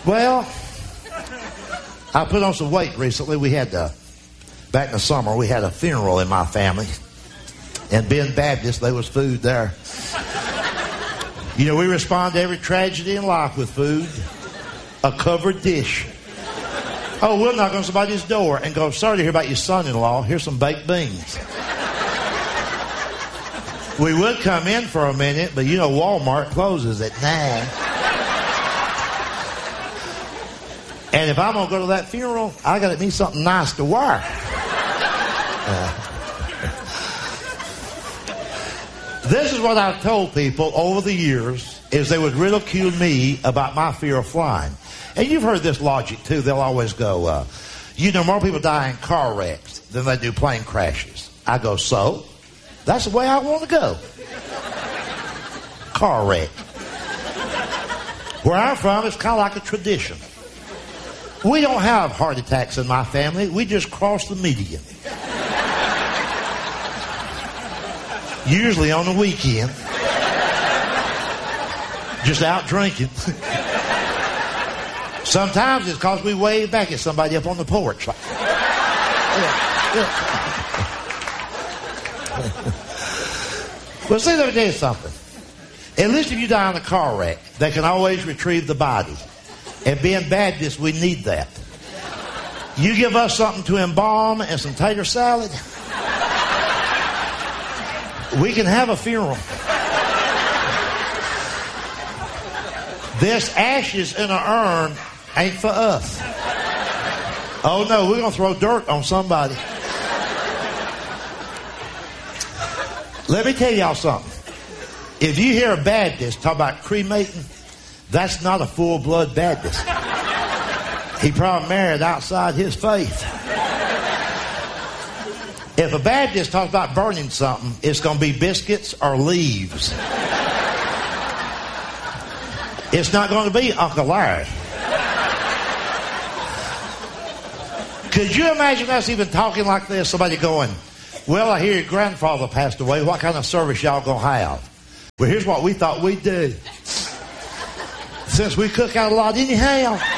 Well, I put on some weight recently. We had back in the summer, we had a funeral in my family. And being Baptist, there was food there. You know, we respond to every tragedy in life with food. A covered dish. Oh, we'll knock on somebody's door and go, sorry to hear about your son-in-law. Here's some baked beans. We would come in for a minute, but you know Walmart closes at 9. And if I'm going to go to that funeral, I got to need something nice to wear. This is what I've told people over the years, is they would ridicule me about my fear of flying. And you've heard this logic, too. They'll always go, you know, more people die in car wrecks than they do plane crashes. I go, so? That's the way I want to go. Car wreck. Where I'm from, it's kind of like a tradition. We don't have heart attacks in my family. We just cross the median. Usually on the weekend. Just out drinking. Sometimes it's because we wave back at somebody up on the porch. Well, see, let me tell you something. At least if you die in a car wreck, they can always retrieve the body. And being Baptist, we need that. You give us something to embalm and some tater salad, we can have a funeral. This ashes in an urn ain't for us. Oh no, we're going to throw dirt on somebody. Let me tell y'all something. If you hear a Baptist talk about cremating, that's not a full-blood Baptist. He probably married outside his faith. If a Baptist talks about burning something, it's going to be biscuits or leaves. It's not going to be Uncle Larry. Could you imagine us even talking like this? Somebody going, well, I hear your grandfather passed away. What kind of service y'all going to have? Well, here's what we thought we'd do. Since we cook out a lot anyhow,